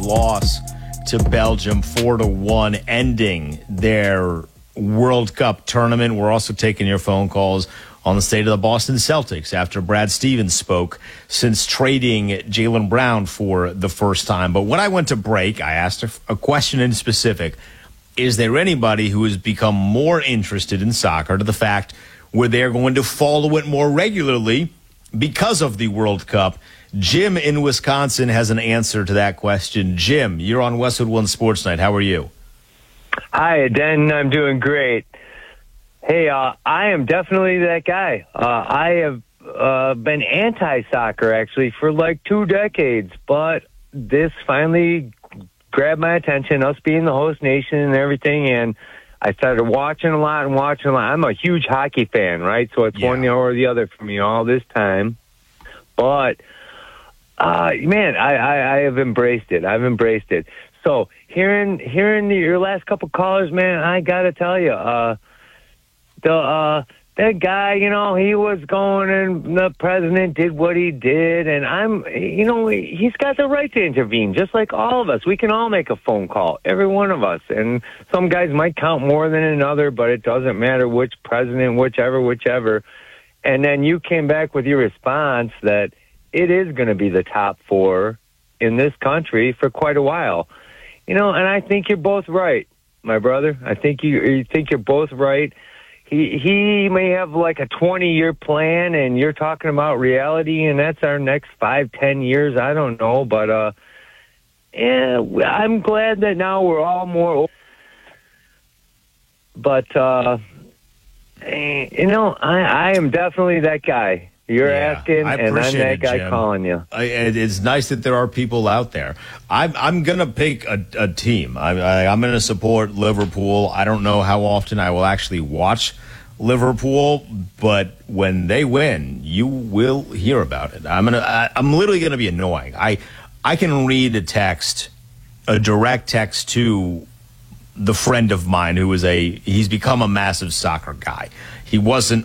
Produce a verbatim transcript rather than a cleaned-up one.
loss to Belgium four to one, ending their World Cup tournament. We're also taking your phone calls on the state of the Boston Celtics after Brad Stevens spoke since trading Jaylen Brown for the first time. But when I went to break, I asked a, a question in specific. Is there anybody who has become more interested in soccer to the fact where they're going to follow it more regularly because of the World Cup? Jim in Wisconsin has an answer to that question. Jim, you're on Westwood One Sports Night. How are you? Hi, Den. I'm doing great. Hey, uh, I am definitely that guy. Uh, I have uh, been anti-soccer, actually, for like two decades, but this finally grabbed my attention, us being the host nation and everything, and I started watching a lot and watching a lot. I'm a huge hockey fan, right? So it's Yeah. one or the other for me all this time. But, uh, man, I, I, I have embraced it. I've embraced it. So hearing hearing the, your last couple callers, man, I got to tell you, uh, the uh, that guy, you know, he was going and the president did what he did. And I'm, you know, he's got the right to intervene, just like all of us. We can all make a phone call, every one of us. And some guys might count more than another, but it doesn't matter which president, whichever, whichever. And then you came back with your response that it is going to be the top four in this country for quite a while. You know, and I think you're both right, my brother. I think you, you think you're both right. He he may have like a twenty-year plan, and you're talking about reality, and that's our next five, ten years. I don't know, but uh, yeah, I'm glad that now we're all more. But uh, you know, I I am definitely that guy. You're Yeah, asking, I and I'm appreciate that it, guy Jim. calling you. I, it- it's nice that there are people out there. I'm, I'm going to pick a, a team. I, I, I'm going to support Liverpool. I don't know how often I will actually watch Liverpool, but when they win, you will hear about it. I'm gonna. I, I'm literally going to be annoying. I I can read a text, a direct text to the friend of mine who is a. He's become a massive soccer guy. He wasn't